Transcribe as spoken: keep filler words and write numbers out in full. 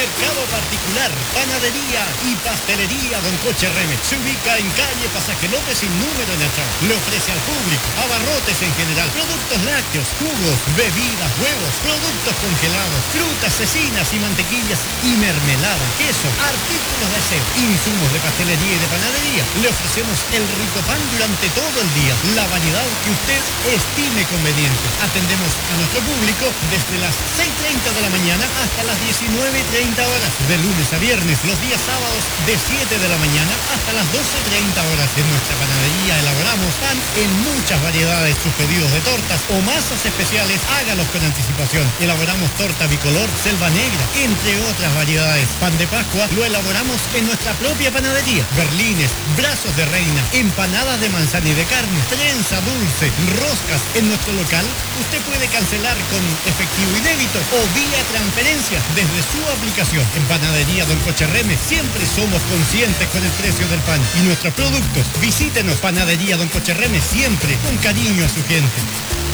Mercado particular, panadería y pastelería Don Coche Remes. Se ubica en calle Pasaje López sin número en el tramo. Le ofrece al público abarrotes en general, productos lácteos, jugos, bebidas, huevos, productos congelados, frutas, cecinas y mantequillas y mermelada, queso, artículos de aseo, insumos de pastelería y de panadería. Le ofrecemos el rico pan durante todo el día, la variedad que usted estime conveniente. Atendemos a nuestro público desde las seis y treinta de la mañana hasta las diecinueve y treinta horas, de lunes a viernes, los días sábados de siete de la mañana hasta las doce y treinta horas. En nuestra panadería elaboramos pan en muchas variedades. Sus pedidos de tortas o masas especiales, hágalos con anticipación. Elaboramos torta bicolor, selva negra, entre otras variedades. Pan de Pascua lo elaboramos en nuestra propia panadería. Berlines, brazos de reina, empanadas de manzana y de carne, trenza dulce, roscas. En nuestro local usted puede cancelar con efectivo y débito o vía transferencia desde su aplicación. En Panadería Don Coche Remes siempre somos conscientes con el precio del pan y nuestros productos. Visítenos. Panadería Don Coche Remes, siempre con cariño a su gente.